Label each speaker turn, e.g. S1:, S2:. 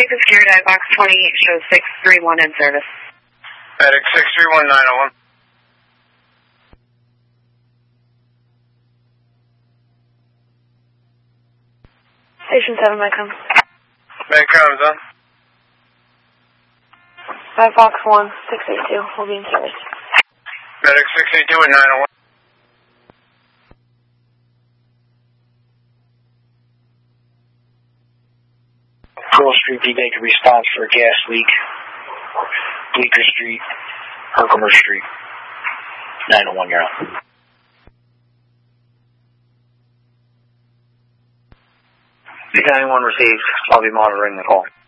S1: Vegas Gear Dive Box 28 shows 631 in service.
S2: Medic 631901.
S1: Station 7, Medcom.
S2: Medcom's on.
S1: Dive Box 1, 682, will be in service.
S2: Medic 682 at 901.
S3: Pearl Street, be make a response for a gas leak. Bleecker Street, Herkimer Street, 901, you're on.
S4: Anyone received, I'll be monitoring the call.